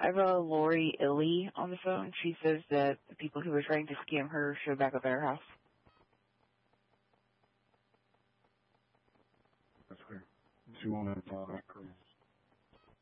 I have a Lori Illy on the phone. She says that the people who were trying to scam her showed back up at her house. That's clear. She won't have to talk.